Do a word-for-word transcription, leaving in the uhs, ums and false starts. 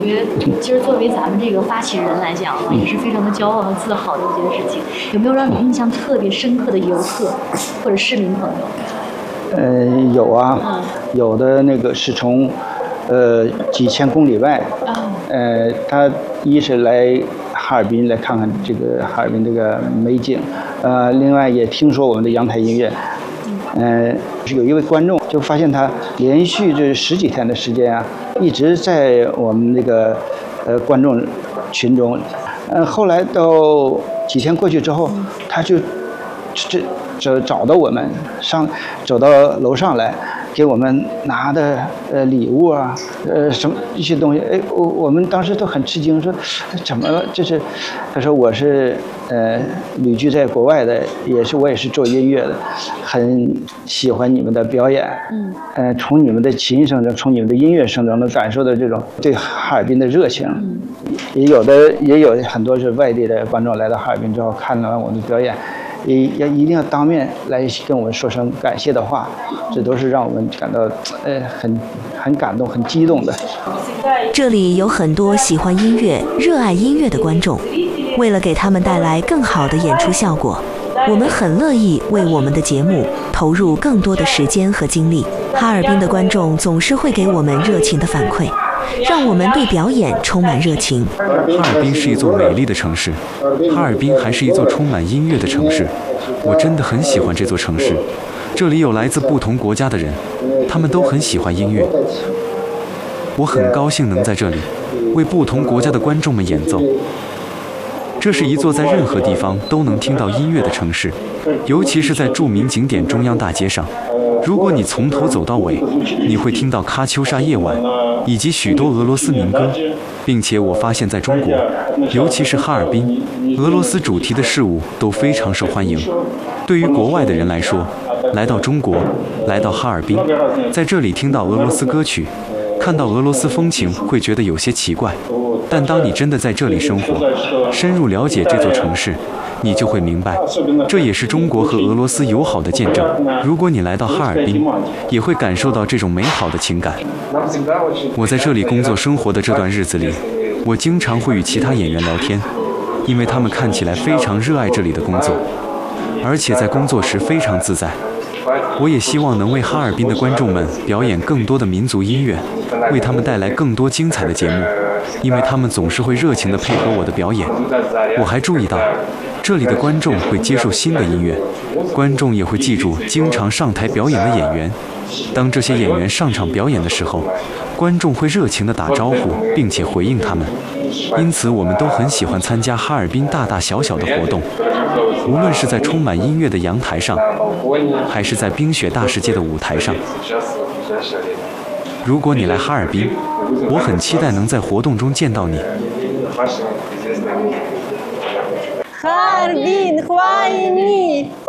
我觉得其实作为咱们这个发起人来讲呢，也是非常的骄傲和自豪的一件事情。有没有让你印象特别深刻的游客或者市民朋友？ 呃，有啊，嗯、有的那个是从呃几千公里外，哦、呃，他一是来哈尔滨来看看这个哈尔滨这个美景，呃，另外也听说我们的阳台音乐。嗯，是有一位观众就发现他连续这十几天的时间啊，一直在我们那个呃观众群中，呃，后来到几天过去之后，他就这找找到我们上走到楼上来，给我们拿的呃礼物啊，呃什么一些东西，哎，我我们当时都很吃惊，说怎么了？这是，他说我是呃旅居在国外的，也是我也是做音乐的，很喜欢你们的表演，嗯，呃从你们的琴声中，从你们的音乐声中能感受到这种对哈尔滨的热情，嗯，也有的也有很多是外地的观众来到哈尔滨之后看完我们的表演。也要一定要当面来跟我们说声感谢的话，这都是让我们感到呃很很感动、很激动的。 这里有很多喜欢音乐、热爱音乐的观众，为了给他们带来更好的演出效果，我们很乐意为我们的节目投入更多的时间和精力。哈尔滨的观众总是会给我们热情的反馈，让我们对表演充满热情。 哈尔滨是一座美丽的城市，哈尔滨还是一座充满音乐的城市。我真的很喜欢这座城市，这里有来自不同国家的人，他们都很喜欢音乐。我很高兴能在这里为不同国家的观众们演奏。这是一座在任何地方都能听到音乐的城市，尤其是在著名景点中央大街上。如果你从头走到尾，你会听到喀秋莎夜晚以及许多俄罗斯民歌，并且我发现在中国，尤其是哈尔滨，俄罗斯主题的事物都非常受欢迎。对于国外的人来说，来到中国，来到哈尔滨，在这里听到俄罗斯歌曲，看到俄罗斯风情会觉得有些奇怪，但当你真的在这里生活，深入了解这座城市，你就会明白，这也是中国和俄罗斯友好的见证。如果你来到哈尔滨，也会感受到这种美好的情感。我在这里工作生活的这段日子里，我经常会与其他演员聊天，因为他们看起来非常热爱这里的工作，而且在工作时非常自在。我也希望能为哈尔滨的观众们表演更多的民族音乐，为他们带来更多精彩的节目，因为他们总是会热情地配合我的表演。我还注意到，这里的观众会接受新的音乐，观众也会记住经常上台表演的演员。当这些演员上场表演的时候，观众会热情地打招呼，并且回应他们。因此，我们都很喜欢参加哈尔滨大大小小的活动，无论是在充满音乐的阳台上，还是在冰雪大世界的舞台上。如果你来哈尔滨，我很期待能在活动中见到你。 哈尔滨欢迎你！